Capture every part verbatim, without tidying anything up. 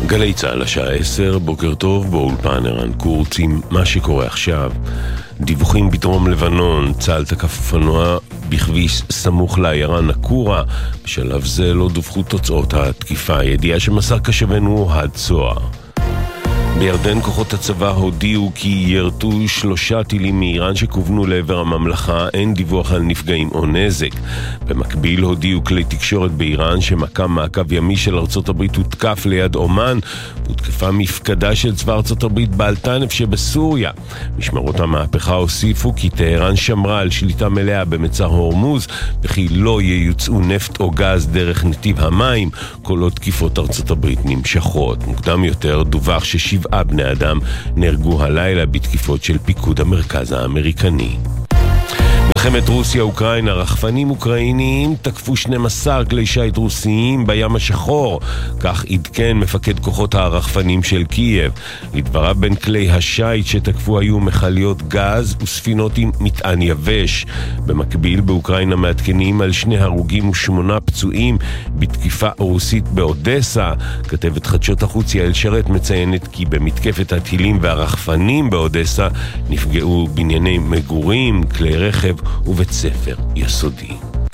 גלי צהל השעה עשר, בוקר טוב, באולפן ערן קורץ עם מה שקורה עכשיו. דיווחים בדרום לבנון, צה"ל תקף אופנוע בכביש סמוך לעיירה נקורה. בשלב זה לא דווחו תוצאות התקיפה. ידיעה שמסר קשבנו עד צוהר. בירדן כוחות הצבא הודיעו כי ירתו שלושה טילים מאיראן שכוונו לעבר הממלכה. אין דיווח על נפגעים או נזק. במקביל הודיעו כלי תקשורת באיראן שמקם מעקב ימי של ארצות הברית הותקף ליד אומן, והותקפה מפקדה של צבא ארצות הברית באלטנף שבסוריה. משמרות המהפכה הוסיפו כי טהרן שמרה על שליטה מלאה במצר הורמוז, וכי לא ייוצאו נפט או גז דרך נתיב המים כל עוד תקיפות ארצות הברית נמשכות. מוקדם יותר דווח ששבעה בני אדם נהרגו הלילה בתקיפות של פיקוד המרכז האמריקני. מלחמת רוסיה-אוקראינה, רחפנים אוקראיניים תקפו שנים עשר כלי שיט רוסיים בים השחור, כך עדכן מפקד כוחות הרחפנים של קייב. לדבריו בין כלי השיט שתקפו היו מכליות גז וספינות עם מטען יבש. במקביל באוקראינה מעדכנים על שני הרוגים ושמונה פצועים בתקיפה רוסית באודסה. כתבת חדשות החוץ יעל שרת מציינת כי במתקפת הטילים והרחפנים באודסה נפגעו בנייני מגורים, כלי רכב ובית ספר יסודי.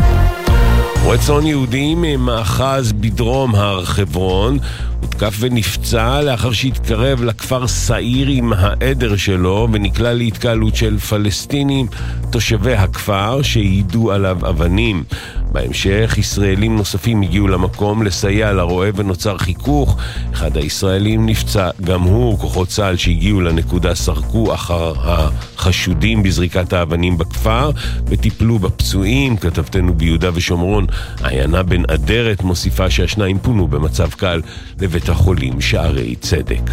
רצון יהודי ממאחז בדרום הר חברון הותקף ונפצע לאחר שהתקרב לכפר סעיר עם העדר שלו ונקלע להתקהלות של פלסטינים תושבי הכפר שהעידו עליו אבנים. בהמשך ישראלים נוספים הגיעו למקום לסייע לרועה ונוצר חיכוך. אחד הישראלים נפצע גם הוא. כוחות צה"ל שהגיעו לנקודה סרקו אחר החשודים בזריקת האבנים בכפר וטיפלו בפצועים. כתבתנו ביהודה ושומרון עיינה בן אדרת מוסיפה שהשניים פונו במצב קל לבית החולים שערי צדק.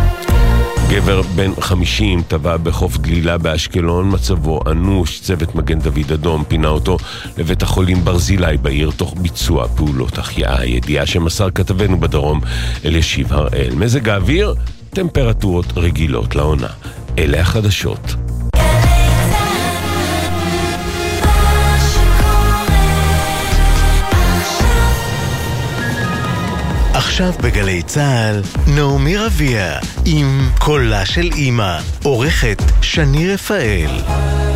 גבר בן חמישים טבע בחוף גלילה באשקלון, מצבו אנוש. צוות מגן דוד אדום פינה אותו לבית החולים ברזילי בעיר תוך ביצוע פעולות החייאה. ידיעה שמסר כתבנו בדרום אלישיב הראל. מזג האוויר, טמפרטורות רגילות לעונה. אלה החדשות. עכשיו בגלי צהל, נעמי רביע עם קולה של אמא, עורכת שני רפאל.